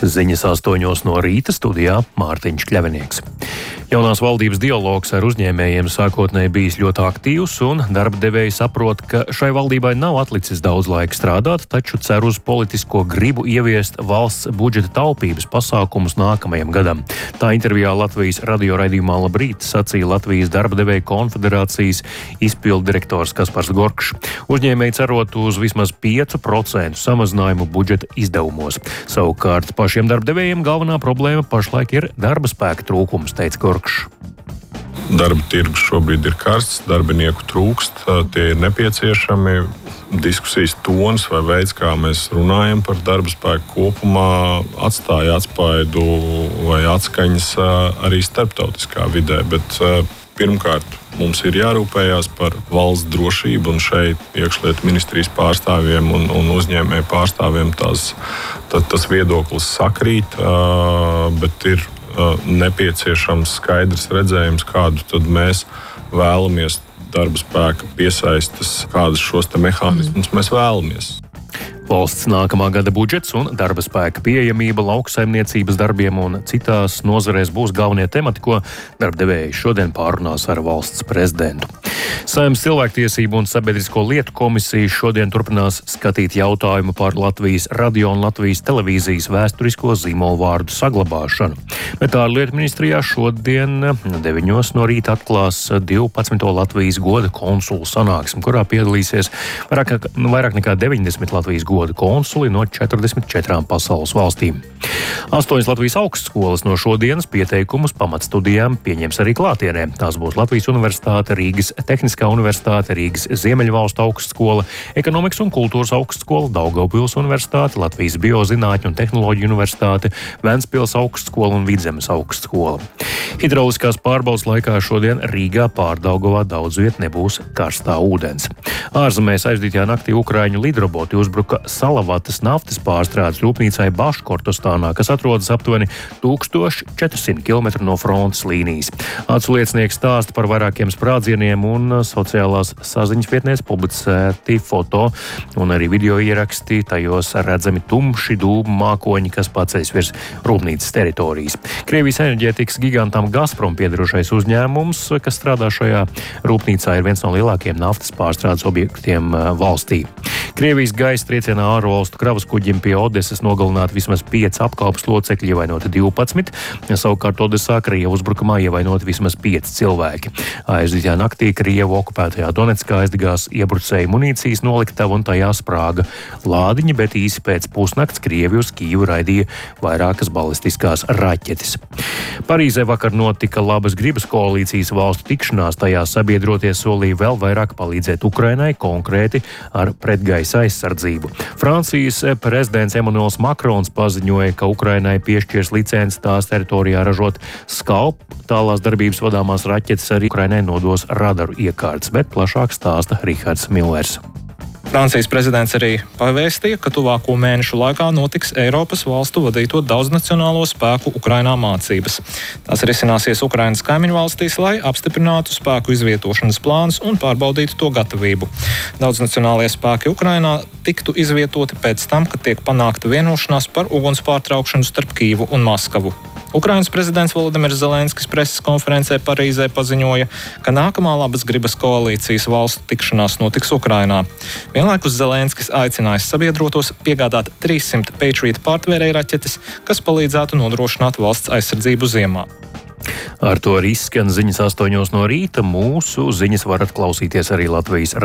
Ziņas 8 no rīta, studijā Mārtiņš Kļavinieks. Jaunās valdības dialogs ar uzņēmējiem sākotnēji bijis ļoti aktīvs, un darba devēji saprot, ka šai valdībai nav atlicis daudz laika strādāt, taču cer uz politisko gribu ieviest valsts budžeta taupības pasākumus nākamajam gadam. Tā intervijā Latvijas radio raidījumā Labrīt sacīja Latvijas darba devēju konfederācijas izpildu direktors Kaspars Gorkšs. Uzņēmēji cerot uz vismaz 5% samazinājumu budžeta izdevumos. Savukārt pašiem darbdevējiem galvenā problēma pašlaik ir darba spēka trūkums, teica Gorkšs. Darba tirgus šobrīd ir karsts, darbinieku trūkst, tie ir nepieciešami. Diskusijas tons vai veids, kā mēs runājam par darba spēku kopumā, atstāja atspaidu vai atskaņas arī starptautiskā vidē. Bet pirmkārt, mums ir jārūpējās par valsts drošību, un šeit iekšlietu ministrijas pārstāvjiem un uzņēmēju pārstāvjiem tas viedoklis sakrīt, bet ir nepieciešams skaidrs redzējums, kādu tad mēs vēlamies darba spēka piesaistes, kādus šos te mehānismus mēs vēlamies. Valsts nākamā gada budžets un darba spēka pieejamība lauksaimniecības darbiem un citās nozarēs būs galvenie temati, ko darbdevēji šodien pārunās ar valsts prezidentu. Saeimas cilvēktiesību un sabiedrisko lietu komisija šodien turpinās skatīt jautājumu par Latvijas radio un Latvijas televīzijas vēsturisko zīmolvārdu saglabāšanu. Bet ārlietu ministrijā šodien 9 no rīta atklās 12. Latvijas goda konsulu sanāksmi, kurā piedalīsies vairāk nekā 90 Latvijas goda konsuli no 44 pasaules valstīm. 8 Latvijas augstskolas no šodienas pieteikumus pamatstudijām pieņems arī klātienē. Tās būs Latvijas Universitāte, Rīgas Tehniskā universitāte, Rīgas Ziemeļvalstu augstskola, Ekonomikas un kultūras augstskola, Daugavpils universitāte, Latvijas Biozinātņu un tehnoloģiju universitāte, Ventspils augstskola un Vidzemes augstskola. Hidrauliskās pārbaudes laikā šodien Rīgā Pārdaugavā daudz viet nebūs karstā ūdens. Ārzemēs aizdītajā naktī ukraiņu lidroboti uzbruka Salavatas naftas pārstrādes rūpnīcai Baškortostānā, kas atrodas aptuveni 1400 km no frontes līnijas. Aculiecinieks stāsta par vairākiem sprādzieniem un sociālās saziņas vietnēs publicēti foto un arī video ieraksti, tajos redzami tumši dūmu mākoņi, kas paceļas virs rūpnīcas teritorijas. Krievijas enerģētikas gigantam Gazprom piedarošais uzņēmums, kas strādā šajā rūpnīcā, ir viens no lielākajiem naftas pārstrādes objektiem valstī. Krievijas gaisa triecienā ārvalstu kravas kuģim pie Odesas nogalināti vismaz 5 apkalpes locekļi, ievainoti 12, savukārt Odesā Krievu uzbrukumā ievainoti vismaz 5 cilvēki. Aizdītajā naktī Krievu okupētajā Donetskā aizdegās iebrucēju munīcijas noliktava un tajā sprāga lādiņi, bet īsi pēc pusnakts Krievi uz Kīvu raidīja vairākas balistiskās raķetes. Parīzē vakar notika labas gribas koalīcijas valstu tikšanās, tajā sabiedrotie solīja vēl vairāk palīdzēt Ukrainai, konkrēti ar pretgaisa aizsardzību. Francijas prezidents Emmanuels Makrons paziņoja, ka Ukrainai piešķirs licenci tās teritorijā ražot Skalp tālās darbības vadāmās raķetes, arī Ukrainai nodos radaru iekārtas, bet plašāk stāsta Rihards Millers. Francijas prezidents arī pavēstīja, ka tuvāko mēnešu laikā notiks Eiropas valstu vadīto daudznacionālo spēku Ukrainā mācības. Tās risināsies Ukrainas kaimiņu valstīs, lai apstiprinātu spēku izvietošanas plānus un pārbaudītu to gatavību. Daudznacionālie spēki Ukrainā tiktu izvietoti pēc tam, kad tiek panākta vienošanās par uguns pārtraukšanu starp Kīvu un Maskavu. Ukrainas prezidents Volodimirs Zelenskis preses konferencē Parīzē paziņoja, ka nākamā labas gribas koalīcijas valstu tikšanās notiks Ukrainā. Vienlaikus Zelenskis aicinājis sabiedrotos piegādāt 300 Patriot pārtvērēju raķetes, kas palīdzētu nodrošināt valsts aizsardzību ziemā. Ar to arī izskan ziņas 8 no rīta. Mūsu ziņas varat klausīties arī Latvijas